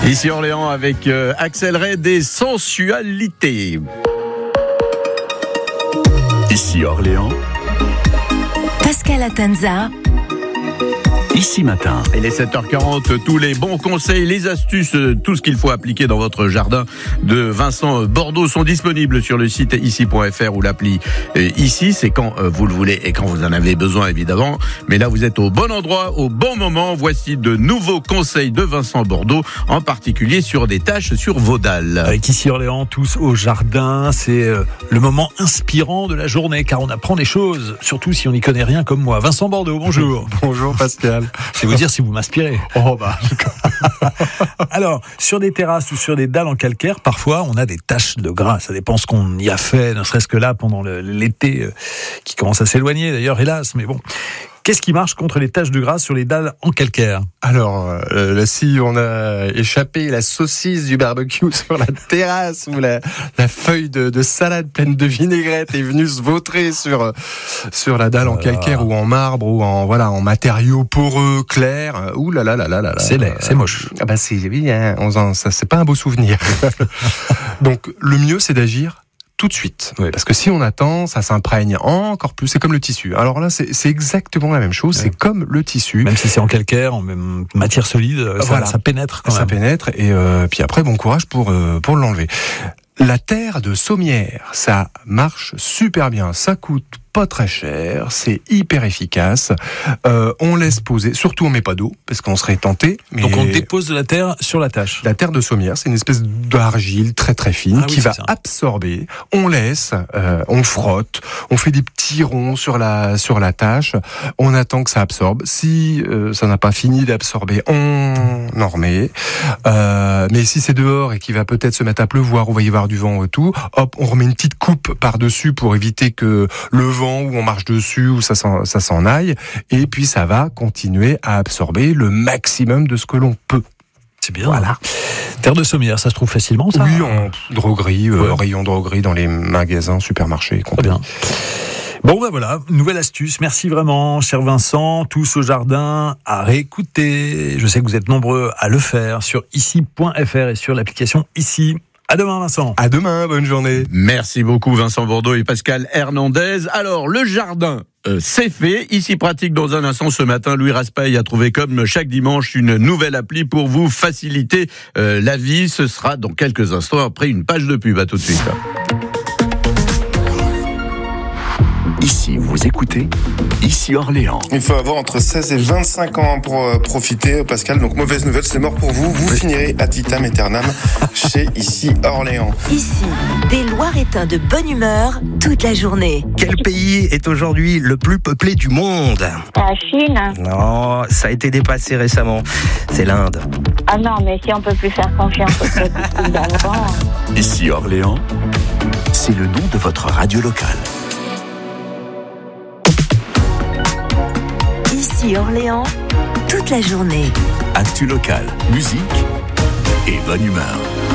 Ici Orléans avec Axel Ray des sensualités. Ici Orléans. Pascal Atenza. Ici Matin. Il est 7h40, tous les bons conseils, les astuces, tout ce qu'il faut appliquer dans votre jardin de Vincent Bordeaux sont disponibles sur le site ici.fr ou l'appli Ici. C'est quand vous le voulez et quand vous en avez besoin évidemment. Mais là vous êtes au bon endroit, au bon moment. Voici de nouveaux conseils de Vincent Bordeaux, en particulier sur des tâches sur vos dalles. Avec Ici Orléans, tous au jardin, c'est le moment inspirant de la journée car on apprend des choses, surtout si on n'y connaît rien comme moi. Vincent Bordeaux, bonjour. Bonjour Pascal. Je vais vous dire si vous m'inspirez. Oh bah. Alors, sur des terrasses ou sur des dalles en calcaire, parfois on a des taches de gras. Ça dépend ce qu'on y a fait, ne serait-ce que là pendant l'été qui commence à s'éloigner d'ailleurs, hélas. Mais bon, qu'est-ce qui marche contre les taches de gras sur les dalles en calcaire ? Alors, si on a échappé la saucisse du barbecue sur la terrasse ou la feuille de salade pleine de vinaigrette est venue se vautrer sur la dalle en calcaire ou en marbre ou en matériaux poreux clairs, ouh là là là là là. C'est laid, c'est moche. Ah bah c'est oui, hein, ça c'est pas un beau souvenir. Donc le mieux c'est d'agir tout de suite. Oui. Parce que si on attend, ça s'imprègne encore plus. C'est comme le tissu. Alors là, c'est exactement la même chose. Oui. C'est comme le tissu. Même si c'est en calcaire, en même matière solide, ça pénètre quand même. Ça pénètre et puis après, bon courage pour l'enlever. La terre de sommière, ça marche super bien. Ça coûte pas très cher, c'est hyper efficace. On laisse poser, surtout on met pas d'eau parce qu'on serait tenté. Mais donc on dépose de la terre sur la tâche. La terre de sommière, c'est une espèce d'argile très très fine qui va absorber. On laisse, on frotte, on fait des petits ronds sur la tâche. On attend que ça absorbe. Si ça n'a pas fini d'absorber, on en remet. Mais si c'est dehors et qu'il va peut-être se mettre à pleuvoir ou va y avoir du vent et tout, hop, on remet une petite coupe par-dessus pour éviter que le vent où on marche dessus, où ça s'en aille, et puis ça va continuer à absorber le maximum de ce que l'on peut. C'est bien. Voilà. Terre de sommière, ça se trouve facilement, ça ? Oui, en droguerie, rayon droguerie dans les magasins, supermarchés. Très bien. Bon ben voilà, nouvelle astuce. Merci vraiment, cher Vincent. Tous au jardin à réécouter. Je sais que vous êtes nombreux à le faire sur ici.fr et sur l'application Ici. À demain, Vincent. À demain, bonne journée. Merci beaucoup, Vincent Bordeaux et Pascal Hernandez. Alors, le jardin, c'est fait. Ici pratique dans un instant. Ce matin, Louis Raspail a trouvé comme chaque dimanche une nouvelle appli pour vous faciliter la vie. Ce sera dans quelques instants après une page de pub. À tout de suite. Ici, vous écoutez Ici Orléans. Il faut avoir entre 16 et 25 ans pour profiter, Pascal. Donc, mauvaise nouvelle, c'est mort pour vous. Vous finirez ad vitam aeternam chez Ici Orléans. Ici, des Loiretains de bonne humeur toute la journée. Quel pays est aujourd'hui le plus peuplé du monde ? La Chine. Non, ça a été dépassé récemment. C'est l'Inde. Ah non, mais si on peut plus faire confiance aux statistiques d'avant. Ici Orléans, c'est le nom de votre radio locale. Ici Orléans, toute la journée. Actu locale, musique et bonne humeur.